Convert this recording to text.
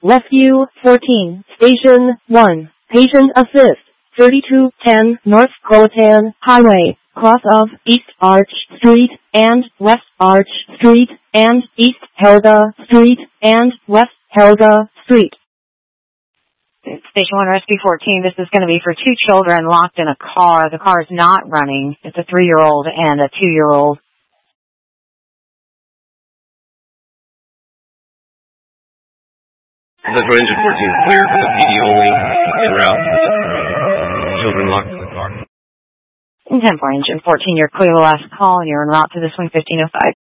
Rescue 14, Station 1, Patient Assist, 3210 North Croatan Highway, cross of East Arch Street and West Arch Street and East Helga Street and West Helga Street. Station 1 Rescue 14, this is going to be for two children locked in a car. The car is not running. It's a 3-year-old and a 2-year-old. This is for engine 14, clear for the PD only en route. Children locked in the car. 10-4 engine 14, you're clear the last call and you're en route to the swing 1505.